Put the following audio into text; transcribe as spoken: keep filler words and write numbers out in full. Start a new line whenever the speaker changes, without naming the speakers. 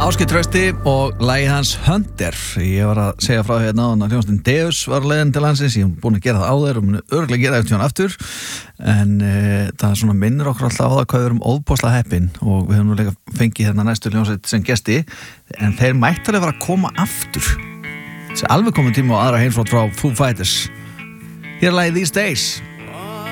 Ásgeir Trausti og lagið hans Hunter. Ég var að segja frá hérna áðan að hljómsveitin Deus var á leiðinni til landsins. Ég hef búin að gera það áður og mun örugglega gera eftir hann aftur. En e, það svona minnir okkur alltaf á það hvað við erum óbóðslega heppin og við höfum nú líka fengið hérna næstu hljómsveit sem gesti. En þeir mættulega vera að koma aftur. Það er alveg komið tíma á aðra heimsótt frá Foo Fighters. Hér er lagið These Days.